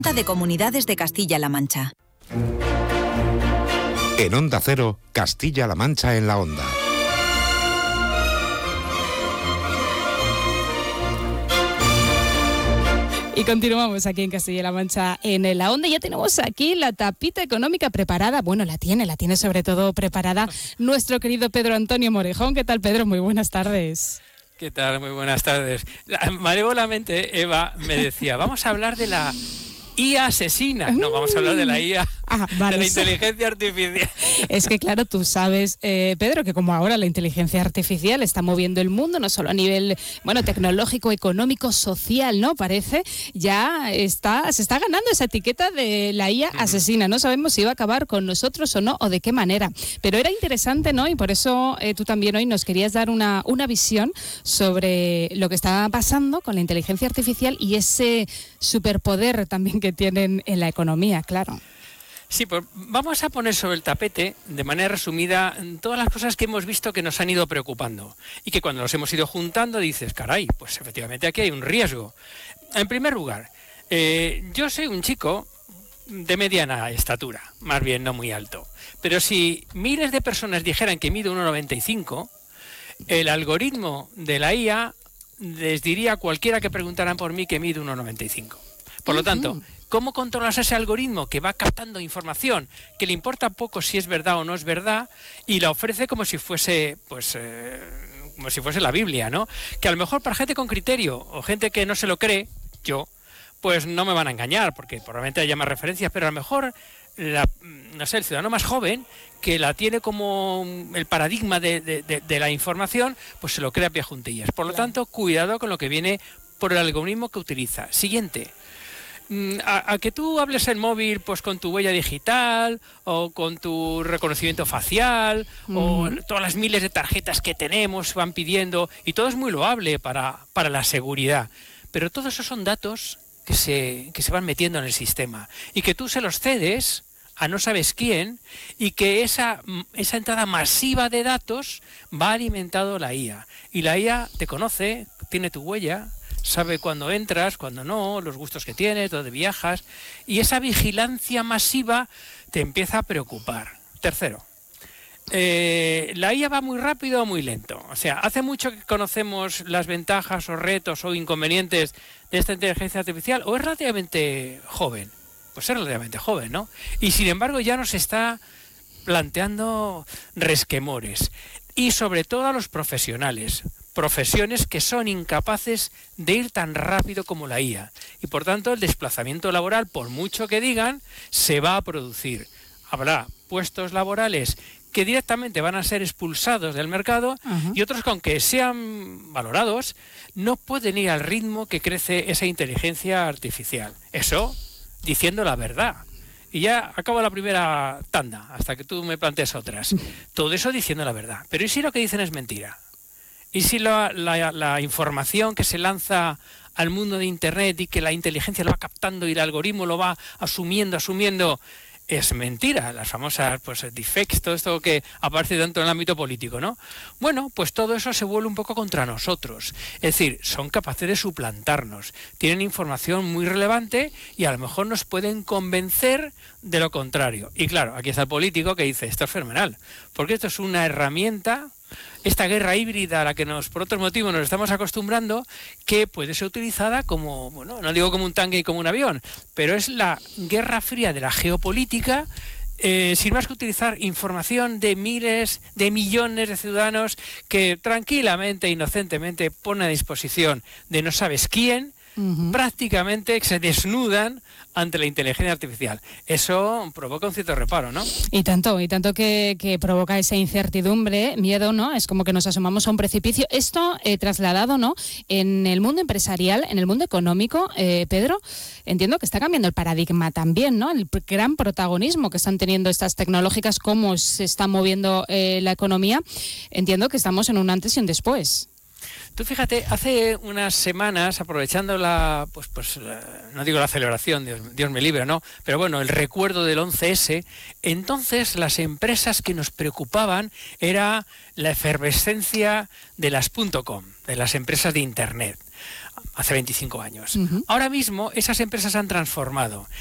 de Comunidades de Castilla-La Mancha. En Onda Cero, Castilla-La Mancha en la Onda. Y continuamos aquí en Castilla-La Mancha en la Onda. Ya tenemos aquí la tapita económica preparada. Bueno, la tiene sobre todo preparada nuestro querido Pedro Antonio Morejón. ¿Qué tal, Pedro? Muy buenas tardes. ¿Qué tal? Muy buenas tardes. Malévolamente, Eva me decía, vamos a hablar de la IA asesina. No, vamos a hablar de la IA, vale, de la inteligencia artificial. Es que claro, tú sabes, Pedro, que como ahora la inteligencia artificial está moviendo el mundo, no solo a nivel, tecnológico, económico, social, ¿no? Parece, ya se está ganando esa etiqueta de la IA asesina. No sabemos si va a acabar con nosotros o no, o de qué manera. Pero era interesante, ¿no? Y por eso tú también hoy nos querías dar una visión sobre lo que está pasando con la inteligencia artificial y ese superpoder también que tienen en la economía, claro. Sí, pues vamos a poner sobre el tapete, de manera resumida, todas las cosas que hemos visto que nos han ido preocupando y que cuando los hemos ido juntando dices, caray, pues efectivamente aquí hay un riesgo. En primer lugar, yo soy un chico de mediana estatura, más bien no muy alto, pero si miles de personas dijeran que mido 1,95, el algoritmo de la IA les diría a cualquiera que preguntaran por mí que mido 1,95. Por lo tanto, ¿cómo controlas ese algoritmo que va captando información que le importa poco si es verdad o no es verdad y la ofrece como si fuese, como si fuese la Biblia, ¿no? Que a lo mejor para gente con criterio o gente que no se lo cree, pues no me van a engañar porque probablemente haya más referencias, pero a lo mejor el ciudadano más joven que la tiene como el paradigma de la información, pues se lo cree a pie juntillas. Por lo tanto, cuidado con lo que viene por el algoritmo que utiliza. Siguiente. A que tú hables el móvil pues con tu huella digital o con tu reconocimiento facial o todas las miles de tarjetas que tenemos van pidiendo, y todo es muy loable para la seguridad, pero todos esos son datos que se van metiendo en el sistema y que tú se los cedes a no sabes quién, y que esa entrada masiva de datos va alimentando la IA, y la IA te conoce, tiene tu huella, sabe cuándo entras, cuándo no, los gustos que tienes, dónde viajas, y esa vigilancia masiva te empieza a preocupar. Tercero, la IA va muy rápido o muy lento. O sea, hace mucho que conocemos las ventajas o retos o inconvenientes de esta inteligencia artificial, o es relativamente joven. Pues es relativamente joven, ¿no? Y sin embargo ya nos está planteando resquemores. Y sobre todo a los profesionales. Profesiones que son incapaces de ir tan rápido como la IA. Y por tanto el desplazamiento laboral, por mucho que digan, se va a producir. Habrá puestos laborales que directamente van a ser expulsados del mercado y otros que, aunque sean valorados, no pueden ir al ritmo que crece esa inteligencia artificial. Eso diciendo la verdad. Y ya acaba la primera tanda, hasta que tú me plantees otras. Todo eso diciendo la verdad. Pero ¿y si lo que dicen es mentira? ¿Y si la información que se lanza al mundo de Internet y que la inteligencia lo va captando y el algoritmo lo va asumiendo, es mentira? Las famosas deepfakes, todo esto que aparece dentro del ámbito político, ¿no? Bueno, pues todo eso se vuelve un poco contra nosotros. Es decir, son capaces de suplantarnos. Tienen información muy relevante y a lo mejor nos pueden convencer de lo contrario. Y claro, aquí está el político que dice, esto es fenomenal, porque esto es una herramienta, esta guerra híbrida a la que por otros motivos nos estamos acostumbrando, que puede ser utilizada como, no digo como un tanque y como un avión, pero es la guerra fría de la geopolítica, sin más que utilizar información de miles, de millones de ciudadanos que tranquilamente, inocentemente ponen a disposición de no sabes quién, prácticamente se desnudan ante la inteligencia artificial. Eso provoca un cierto reparo, ¿no? Y tanto que provoca esa incertidumbre, miedo, ¿no? Es como que nos asomamos a un precipicio. Esto trasladado, ¿no? En el mundo empresarial, en el mundo económico, Pedro, entiendo que está cambiando el paradigma también, ¿no? El gran protagonismo que están teniendo estas tecnológicas, cómo se está moviendo la economía. Entiendo que estamos en un antes y un después. Tú fíjate, hace unas semanas, aprovechando no digo la celebración, Dios me libre, ¿no? Pero bueno, el recuerdo del 11S, entonces las empresas que nos preocupaban era la efervescencia de las .com, de las empresas de Internet. hace 25 años. Ujú. Ahora mismo esas empresas han transformado